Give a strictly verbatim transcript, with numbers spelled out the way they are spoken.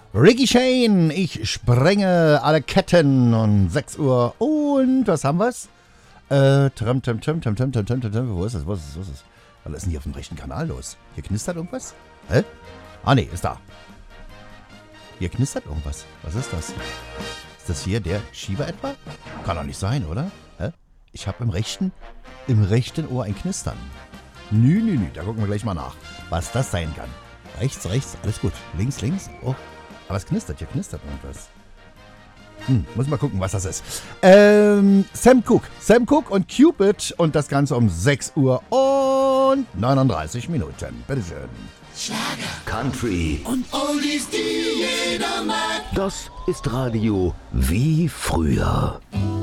Ricky Shane, ich sprenge alle Ketten und sechs Uhr und was haben wir's? Äh, tram, tram, tram, tram, tram, tram, tram, tram, wo ist es, wo ist es, wo ist es? Was ist denn hier auf dem rechten Kanal los? Hier knistert irgendwas? Hä? Ah, nee, ist da. Hier knistert irgendwas. Was ist das? Ist das hier der Schieber etwa? Kann doch nicht sein, oder? Hä? Ich habe im rechten, im rechten Ohr ein Knistern. Nü, nü, nü, da gucken wir gleich mal nach, was das sein kann. Rechts, rechts, alles gut. Links, links, oh. Aber es knistert, hier knistert irgendwas. Hm, muss mal gucken, was das ist. Ähm, Sam Cooke. Sam Cooke und Cupid und das Ganze um sechs Uhr und neununddreißig Minuten. Bitteschön. Schlager, Country und Oldies, die jeder mag. Das ist Radio wie früher.